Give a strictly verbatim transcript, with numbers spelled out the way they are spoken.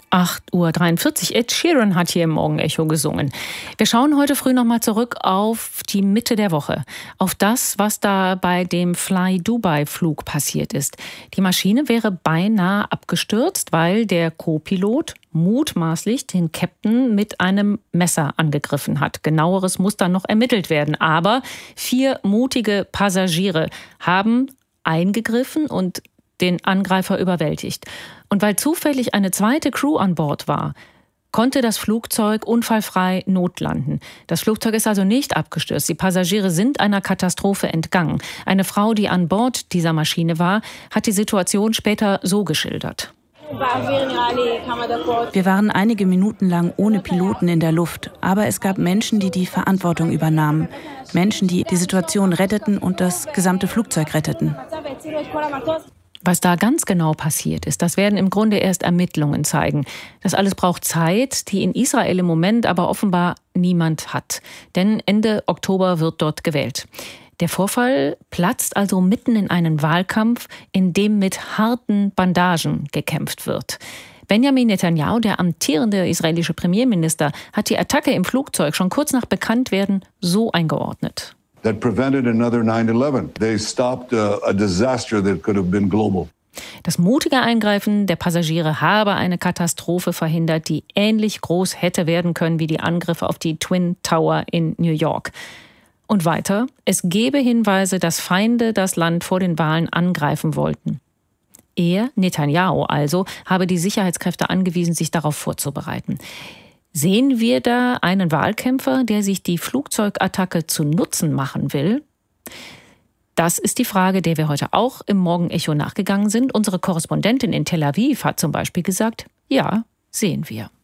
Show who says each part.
Speaker 1: acht Uhr dreiundvierzig. Ed Sheeran hat hier im Morgenecho gesungen. Wir schauen heute früh nochmal zurück auf die Mitte der Woche. Auf das, was da bei dem Fly Dubai-Flug passiert ist. Die Maschine wäre beinahe abgestürzt, weil der Co-Pilot mutmaßlich den Captain mit einem Messer angegriffen hat. Genaueres muss dann noch ermittelt werden. Aber vier mutige Passagiere haben eingegriffen und den Angreifer überwältigt. Und weil zufällig eine zweite Crew an Bord war, konnte das Flugzeug unfallfrei notlanden. Das Flugzeug ist also nicht abgestürzt. Die Passagiere sind einer Katastrophe entgangen. Eine Frau, die an Bord dieser Maschine war, hat die Situation später so geschildert.
Speaker 2: Wir waren einige Minuten lang ohne Piloten in der Luft, aber es gab Menschen, die die Verantwortung übernahmen. Menschen, die die Situation retteten und das gesamte Flugzeug retteten.
Speaker 1: Was da ganz genau passiert ist, das werden im Grunde erst Ermittlungen zeigen. Das alles braucht Zeit, die in Israel im Moment aber offenbar niemand hat. Denn Ende Oktober wird dort gewählt. Der Vorfall platzt also mitten in einen Wahlkampf, in dem mit harten Bandagen gekämpft wird. Benjamin Netanyahu, der amtierende israelische Premierminister, hat die Attacke im Flugzeug schon kurz nach Bekanntwerden so eingeordnet.
Speaker 3: That prevented another nine eleven. They stopped a, a disaster that could have been global.
Speaker 1: Das mutige Eingreifen der Passagiere habe eine Katastrophe verhindert, die ähnlich groß hätte werden können wie die Angriffe auf die Twin Tower in New York. Und weiter, es gebe Hinweise, dass Feinde das Land vor den Wahlen angreifen wollten. Er, Netanyahu also, habe die Sicherheitskräfte angewiesen, sich darauf vorzubereiten. Sehen wir da einen Wahlkämpfer, der sich die Flugzeugattacke zu Nutzen machen will? Das ist die Frage, der wir heute auch im Morgenecho nachgegangen sind. Unsere Korrespondentin in Tel Aviv hat zum Beispiel gesagt, ja, sehen wir.